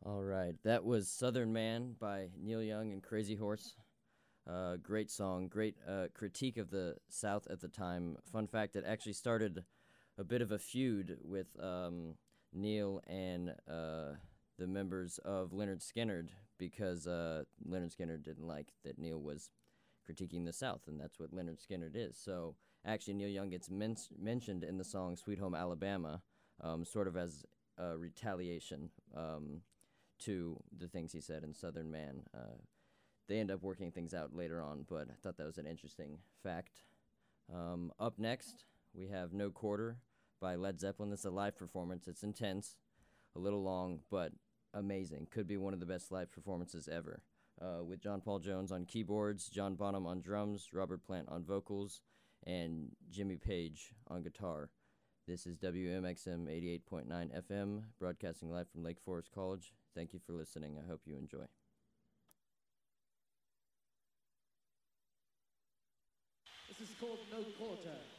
All right, that was Southern Man by Neil Young and Crazy Horse. Great song, great critique of the South at the time. Fun fact, it actually started a bit of a feud with Neil and the members of Lynyrd Skynyrd because Lynyrd Skynyrd didn't like that Neil was critiquing the South, and that's what Lynyrd Skynyrd is. So actually, Neil Young gets mentioned in the song Sweet Home Alabama, sort of as a retaliation to the things he said in Southern Man. They end up working things out later on, but I thought that was an interesting fact. Up next, we have No Quarter by Led Zeppelin. This is a live performance. It's intense, a little long, but amazing. Could be one of the best live performances ever. With John Paul Jones on keyboards, John Bonham on drums, Robert Plant on vocals, and Jimmy Page on guitar. This is WMXM 88.9 FM, broadcasting live from Lake Forest College. Thank you for listening. I hope you enjoy. This is called No Quarter.